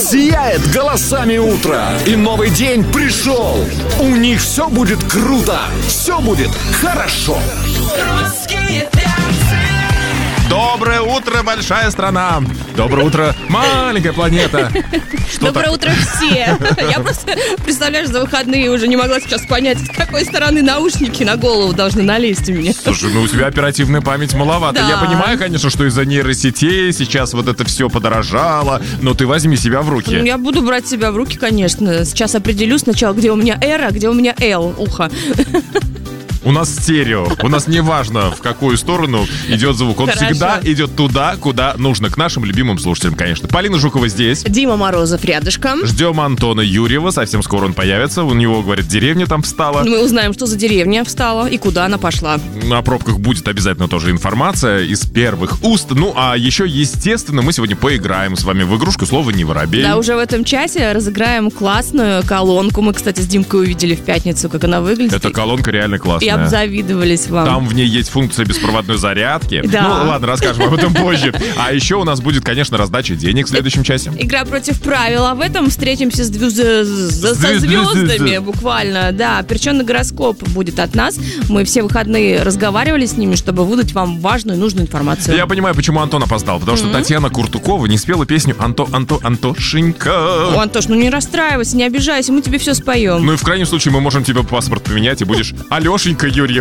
сияет голосами утра. И новый день пришел. У них все будет круто. Все будет хорошо. Доброе утро, большая страна! Доброе утро, маленькая планета! Доброе утро все! Я просто, представляешь, за выходные уже не могла сейчас понять, с какой стороны наушники на голову должны налезть у меня. Слушай, у тебя оперативная память маловато. Да. Я понимаю, конечно, что из-за нейросетей сейчас вот это все подорожало, но ты возьми себя в руки. Я буду брать себя в руки, конечно. Сейчас определю сначала, где у меня R, а где у меня L, ухо. У нас стерео. У нас не важно, в какую сторону идет звук. Он Хорошо. всегда идет туда, куда нужно. К нашим любимым слушателям, конечно. Полина Жукова здесь. Дима Морозов рядышком. Ждем Антона Юрьева. Совсем скоро он появится. У него, говорит, деревня там встала. Мы узнаем, что за деревня встала и куда она пошла. На пробках будет обязательно тоже информация из первых уст. Ну, а еще, естественно, мы сегодня поиграем с вами в игрушку «Слово не воробей». Да, уже в этом часе разыграем классную колонку. Мы, кстати, с Димкой увидели в пятницу, как она выглядит. Эта колонка реально классная. И обзавидовались вам. Там в ней есть функция беспроводной зарядки. Да. Ну, ладно, расскажем об этом позже. А еще у нас будет, конечно, раздача денег в следующем часе. Игра против правил. А в этом встретимся со звездами буквально. Да, перченый гороскоп будет от нас. Мы все выходные разговаривали с ними, чтобы выдать вам важную, нужную информацию. Я понимаю, почему Антон опоздал. Потому что Татьяна Куртукова не спела песню «Антошенька». О, Антош, ну не расстраивайся, не обижайся, мы тебе все споем. Ну и в крайнем случае мы можем тебе паспорт поменять, и будешь Алешенька Юрьев.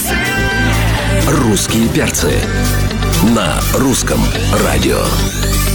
Русские перцы на русском радио.